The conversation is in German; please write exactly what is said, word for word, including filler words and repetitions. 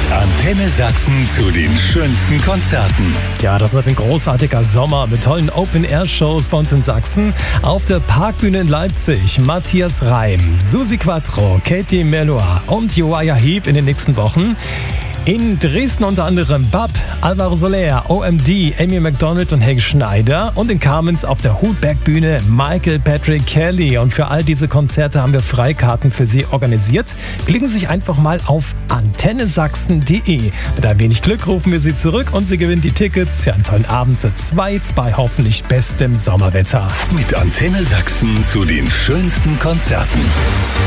Antenne Sachsen zu den schönsten Konzerten. Ja, das wird ein großartiger Sommer mit tollen Open-Air-Shows bei uns in Sachsen. Auf der Parkbühne in Leipzig Matthias Reim, Susi Quattro, Katie Melua und Uriah Heep in den nächsten Wochen. In Dresden unter anderem Bab, Alvaro Soler, O M D, Amy McDonald und Helge Schneider. Und in Kamenz auf der Hutbergbühne Michael Patrick Kelly. Und für all diese Konzerte haben wir Freikarten für Sie organisiert. Klicken Sie sich einfach mal auf antenne sachsen punkt de. Mit ein wenig Glück rufen wir Sie zurück und Sie gewinnen die Tickets für einen tollen Abend zu zwei, bei hoffentlich bestem Sommerwetter. Mit Antenne Sachsen zu den schönsten Konzerten.